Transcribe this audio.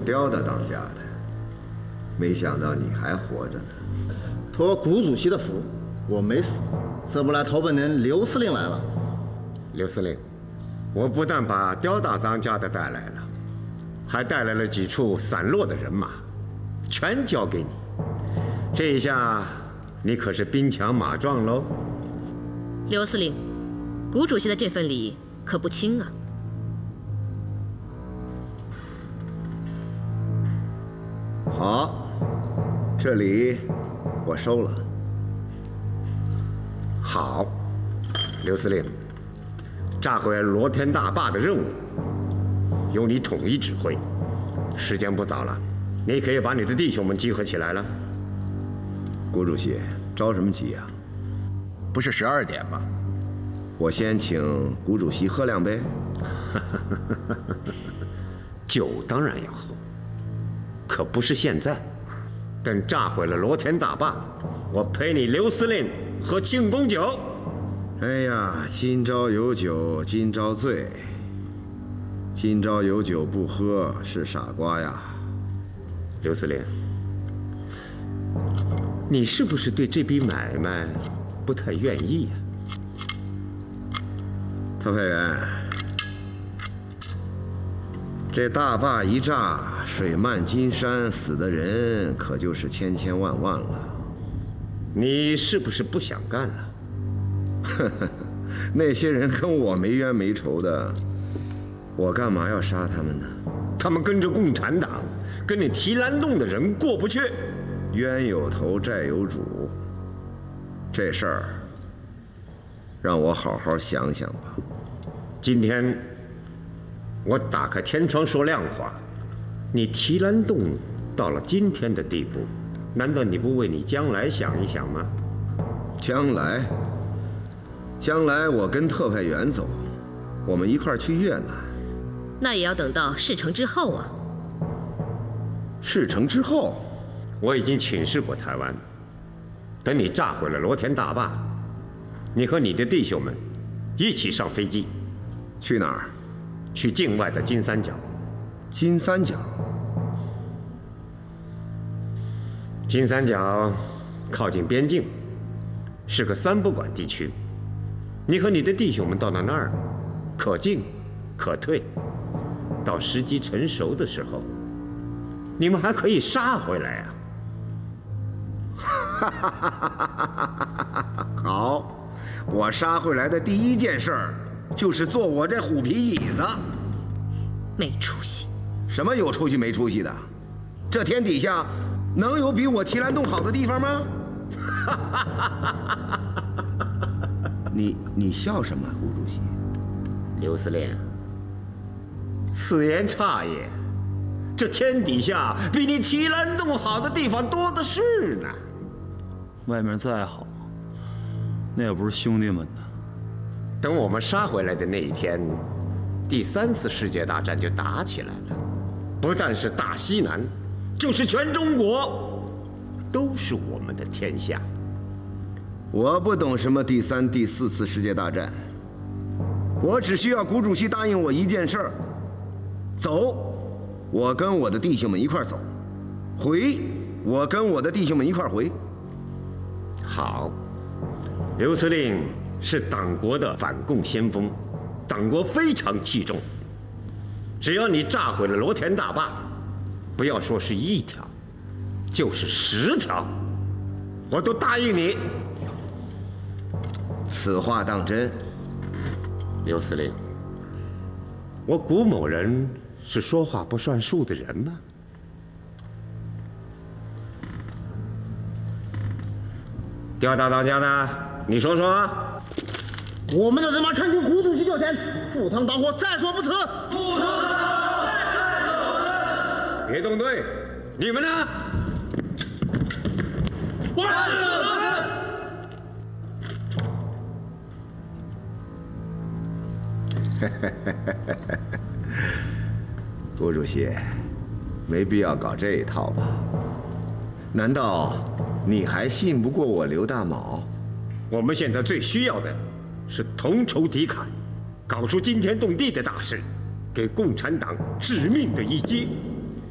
刁大当家的，没想到你还活着呢。 托谷主席的福，我没死，这不来投奔您刘司令来了。 刘司令，我不但把刁大当家的带来了，还带来了几处散落的人马，全交给你。这一下，你可是兵强马壮喽。 刘司令，谷主席的这份礼可不轻啊。 好，这礼我收了。 好，刘司令，炸毁罗天大坝的任务由你统一指挥。时间不早了，你可以把你的弟兄们集合起来了。 谷主席，着什么急呀？ 不是12点吗？ 我先请谷主席喝2杯。 酒当然要喝，可不是现在。等炸毁了罗天大坝，我陪你刘司令喝庆功酒。 哎呀，今朝有酒今朝醉，今朝有酒不喝是傻瓜呀。 刘司令，你是不是对这笔买卖不太愿意呀？ 特派员，这大坝一炸，水漫金山，死的人可就是千千万万了。 你是不是不想干了？ 呵呵，那些人跟我没冤没仇的，我干嘛要杀他们呢？ 他们跟着共产党，跟你提篮洞的人过不去。 冤有头债有主，这事儿让我好好想想吧。 今天我打开天窗说亮话，你提篮洞到了今天的地步，难道你不为你将来想一想吗？将来我跟特派员走，我们一块儿去越南。 那也要等到事成之后啊。 事成之后， 我已经请示过台湾，等你炸毁了罗天大坝，你和你的弟兄们一起上飞机。 去哪儿？ 去境外的金三角。 金三角？ 金三角靠近边境，是个3不管地区。你和你的弟兄们到了那儿，可进可退。到时机成熟的时候，你们还可以杀回来啊！好，我杀回来的第一件事儿就是坐我这虎皮椅子。 没出息！ 什么有出息没出息的？这天底下能有比我提篮洞好的地方吗？你笑什么，谷主席？ 刘司令，此言差也。这天底下比你提篮洞好的地方多的是呢。 外面再好，那也不是兄弟们的。 等我们杀回来的那一天，第3次世界大战就打起来了。不但是大西南，就是全中国，都是我们的天下。 我不懂什么第3、第4次世界大战，我只需要谷主席答应我一件事儿：走，我跟我的弟兄们一块儿走；回，我跟我的弟兄们一块儿回。 好，刘司令是党国的反共先锋，党国非常器重。只要你炸毁了罗田大坝，不要说是1条，就是10条，我都答应你。 此话当真？ 刘司令，我谷某人是说话不算数的人吗？刁大当家的，你说说。 我们的人马全军谷主席就前，赴汤蹈火，在所不辞。 赴汤蹈火，在所不辞。 别动队，你们呢？ 万事如此。 谷主席，没必要搞这一套吧？难道你还信不过我刘大卯？ 我们现在最需要的是同仇敌忾，搞出惊天动地的大事，给共产党致命的一击。